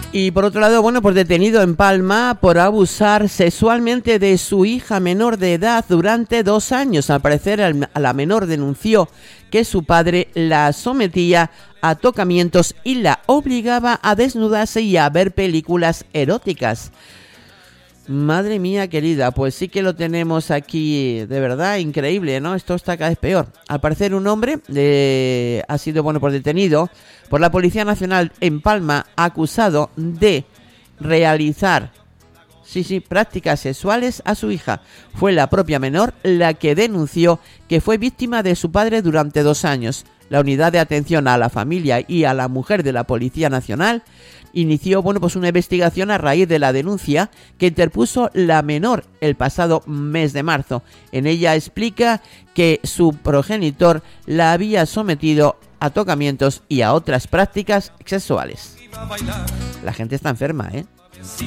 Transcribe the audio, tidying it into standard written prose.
Y por otro lado, bueno, pues detenido en Palma por abusar sexualmente de su hija menor de edad durante 2 años. Al parecer, a la menor denunció que su padre la sometía a tocamientos y la obligaba a desnudarse y a ver películas eróticas. Madre mía querida, pues sí que lo tenemos aquí, de verdad, increíble, ¿no? Esto está cada vez peor. Al parecer un hombre ha sido, bueno, pues detenido por la Policía Nacional en Palma, acusado de realizar, prácticas sexuales a su hija. Fue la propia menor la que denunció que fue víctima de su padre durante 2 años. La Unidad de Atención a la Familia y a la Mujer de la Policía Nacional inició, bueno, pues una investigación a raíz de la denuncia que interpuso la menor el pasado mes de marzo. En ella explica que su progenitor la había sometido a tocamientos y a otras prácticas sexuales. La gente está enferma, ¿eh?